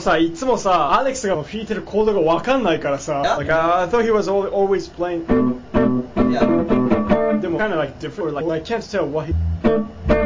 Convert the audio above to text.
さ、いつもさ、アレックスが弾いてるコードがわかんないからさ、like, I thought he was always playing. Yeah. でも kind of like different, like I can't tell what he